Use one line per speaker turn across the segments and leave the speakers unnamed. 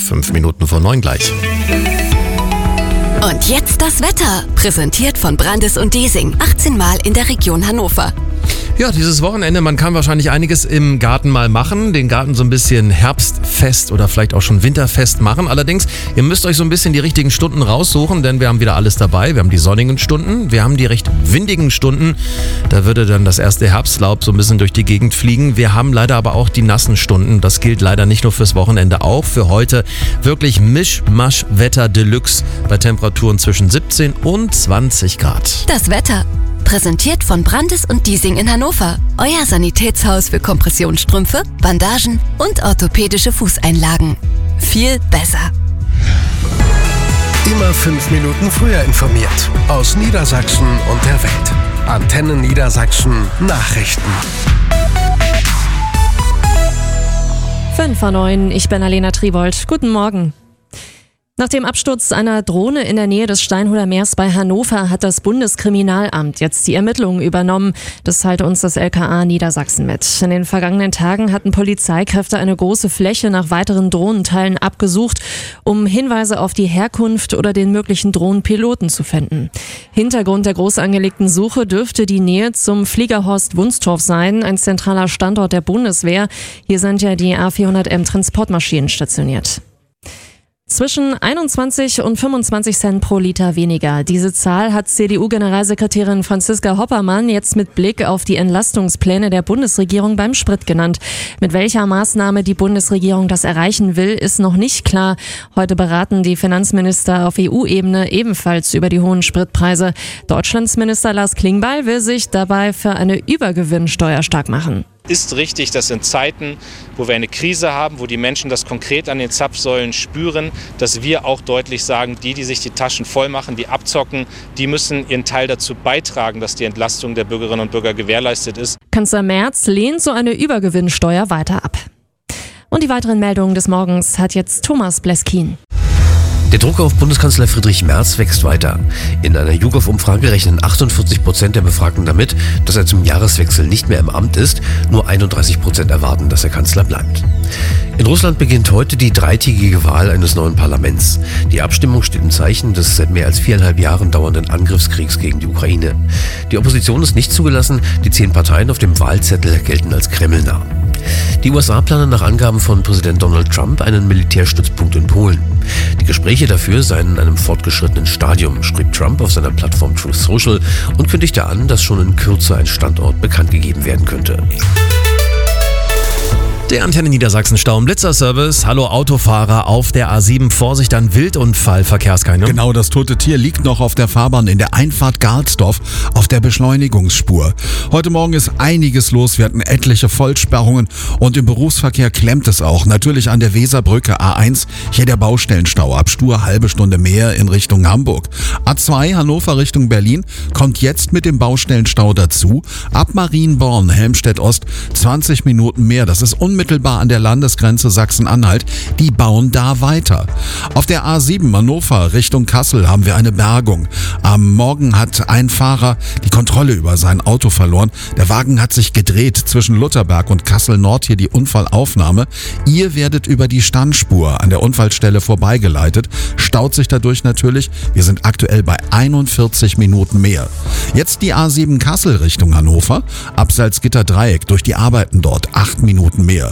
5 Minuten vor 9 gleich.
Und jetzt das Wetter, präsentiert von Brandes und Desing, 18 Mal in der Region Hannover.
Ja, dieses Wochenende, man kann wahrscheinlich einiges im Garten mal machen, den Garten so ein bisschen herbstfest oder vielleicht auch schon winterfest machen. Allerdings, ihr müsst euch so ein bisschen die richtigen Stunden raussuchen, denn wir haben wieder alles dabei. Wir haben die sonnigen Stunden, wir haben die recht windigen Stunden. Da würde dann das erste Herbstlaub so ein bisschen durch die Gegend fliegen. Wir haben leider aber auch die nassen Stunden. Das gilt leider nicht nur fürs Wochenende, auch für heute. Wirklich Mischmasch-Wetter Deluxe bei Temperaturen zwischen 17 und 20 Grad.
Das Wetter, präsentiert von Brandes und Desing in Hannover. Euer Sanitätshaus für Kompressionsstrümpfe, Bandagen und orthopädische Fußeinlagen. Viel besser.
Immer 5 Minuten früher informiert. Aus Niedersachsen und der Welt. Antenne Niedersachsen Nachrichten.
5:09, ich bin Alena Tribold. Guten Morgen. Nach dem Absturz einer Drohne in der Nähe des Steinhuder Meers bei Hannover hat das Bundeskriminalamt jetzt die Ermittlungen übernommen. Das teilte uns das LKA Niedersachsen mit. In den vergangenen Tagen hatten Polizeikräfte eine große Fläche nach weiteren Drohnenteilen abgesucht, um Hinweise auf die Herkunft oder den möglichen Drohnenpiloten zu finden. Hintergrund der groß angelegten Suche dürfte die Nähe zum Fliegerhorst Wunstorf sein, ein zentraler Standort der Bundeswehr. Hier sind ja die A400M Transportmaschinen stationiert. Zwischen 21 und 25 Cent pro Liter weniger. Diese Zahl hat CDU-Generalsekretärin Franziska Hoppermann jetzt mit Blick auf die Entlastungspläne der Bundesregierung beim Sprit genannt. Mit welcher Maßnahme die Bundesregierung das erreichen will, ist noch nicht klar. Heute beraten die Finanzminister auf EU-Ebene ebenfalls über die hohen Spritpreise. Deutschlands Minister Lars Klingbeil will sich dabei für eine Übergewinnsteuer stark machen.
Ist richtig, dass in Zeiten, wo wir eine Krise haben, wo die Menschen das konkret an den Zapfsäulen spüren, dass wir auch deutlich sagen, die sich die Taschen voll machen, die abzocken, die müssen ihren Teil dazu beitragen, dass die Entlastung der Bürgerinnen und Bürger gewährleistet ist.
Kanzler Merz lehnt so eine Übergewinnsteuer weiter ab. Und die weiteren Meldungen des Morgens hat jetzt Thomas Bleskin.
Der Druck auf Bundeskanzler Friedrich Merz wächst weiter. In einer YouGov-Umfrage rechnen 48% der Befragten damit, dass er zum Jahreswechsel nicht mehr im Amt ist. Nur 31% erwarten, dass er Kanzler bleibt. In Russland beginnt heute die 3-tägige Wahl eines neuen Parlaments. Die Abstimmung steht im Zeichen des seit mehr als 4,5 Jahren dauernden Angriffskriegs gegen die Ukraine. Die Opposition ist nicht zugelassen, die 10 Parteien auf dem Wahlzettel gelten als kremlnah. Die USA planen nach Angaben von Präsident Donald Trump einen Militärstützpunkt in Polen. Die Gespräche dafür seien in einem fortgeschrittenen Stadium, schrieb Trump auf seiner Plattform Truth Social und kündigte an, dass schon in Kürze ein Standort bekannt gegeben werden könnte.
Der Antenne Niedersachsen Stau- und Blitzerservice. Hallo Autofahrer auf der A7. Vorsicht an Wildunfall, Verkehrskeimer.
Genau, das tote Tier liegt noch auf der Fahrbahn in der Einfahrt Garlsdorf auf der Beschleunigungsspur. Heute Morgen ist einiges los. Wir hatten etliche Vollsperrungen und im Berufsverkehr klemmt es auch. Natürlich an der Weserbrücke A1. Hier der Baustellenstau. Ab Stur halbe Stunde mehr in Richtung Hamburg. A2 Hannover Richtung Berlin kommt jetzt mit dem Baustellenstau dazu. Ab Marienborn, Helmstedt Ost 20 Minuten mehr. Das ist unmittelbar an der Landesgrenze Sachsen-Anhalt. Die bauen da weiter. Auf der A7 Hannover Richtung Kassel haben wir eine Bergung. Am Morgen hat ein Fahrer die Kontrolle über sein Auto verloren. Der Wagen hat sich gedreht zwischen Lutherberg und Kassel Nord. Hier die Unfallaufnahme. Ihr werdet über die Standspur an der Unfallstelle vorbeigeleitet. Staut sich dadurch natürlich. Wir sind aktuell bei 41 Minuten mehr. Jetzt die A7 Kassel Richtung Hannover. Ab Salzgitter Dreieck durch die Arbeiten dort 8 Minuten mehr.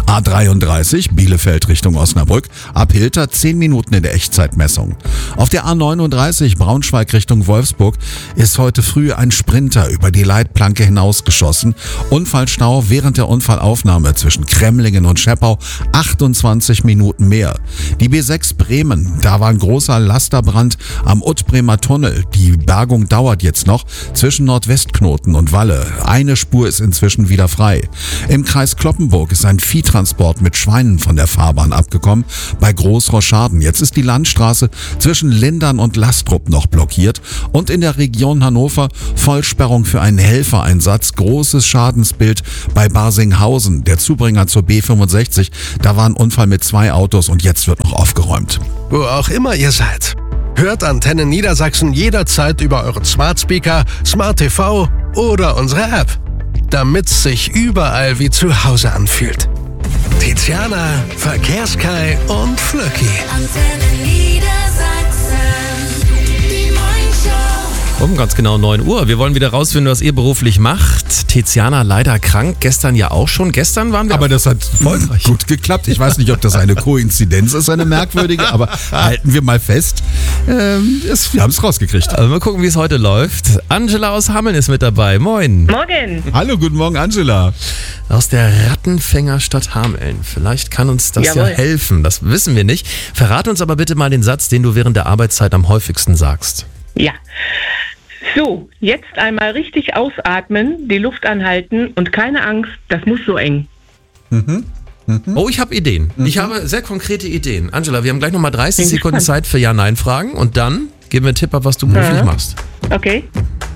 A33 Bielefeld Richtung Osnabrück, ab Hilter 10 Minuten in der Echtzeitmessung. Auf der A39 Braunschweig Richtung Wolfsburg ist heute früh ein Sprinter über die Leitplanke hinausgeschossen. Unfallstau während der Unfallaufnahme zwischen Kremlingen und Scheppau 28 Minuten mehr. Die B6 Bremen, da war ein großer Lasterbrand am Ut-Bremer Tunnel. Die Bergung dauert jetzt noch zwischen Nordwestknoten und Walle. Eine Spur ist inzwischen wieder frei. Im Kreis Cloppenburg ist ein Viehtransport mit Schweinen von der Fahrbahn abgekommen bei Großroschaden. Jetzt ist die Landstraße zwischen Lindern und Lastrup noch blockiert und in der Region Hannover Vollsperrung für einen Helfereinsatz. Großes Schadensbild bei Barsinghausen. Der Zubringer zur B65, da war ein Unfall mit 2 Autos und jetzt wird noch aufgeräumt.
Wo auch immer ihr seid. Hört Antenne Niedersachsen jederzeit über euren Smart Speaker, Smart TV oder unsere App, damit's sich überall wie zu Hause anfühlt. Tiziana, Verkehrskai und Flöcki.
Antenne Niedersachsen. Die Morningshow.
Um ganz genau 9 Uhr. Wir wollen wieder rausfinden, was ihr beruflich macht. Tiziana leider krank, gestern ja auch schon. Gestern waren wir
Aber das hat gut geklappt. Ich weiß nicht, ob das eine Koinzidenz ist, eine merkwürdige, aber halten wir mal fest, wir haben es rausgekriegt.
Also mal gucken, wie es heute läuft. Angela aus Hameln ist mit dabei. Moin.
Morgen.
Hallo, guten Morgen, Angela.
Aus der Rattenfängerstadt Hameln. Vielleicht kann uns das
Jawohl.
ja helfen. Das wissen wir nicht. Verrate uns aber bitte mal den Satz, den du während der Arbeitszeit am häufigsten sagst.
Ja. So, jetzt einmal richtig ausatmen, die Luft anhalten und keine Angst, das muss so eng.
Oh, ich habe Ideen. Ich habe sehr konkrete Ideen. Angela, wir haben gleich nochmal 30
Bin
Sekunden
gespannt.
Zeit für Ja-Nein-Fragen und dann geben wir einen Tipp ab, was du beruflich machst.
Okay.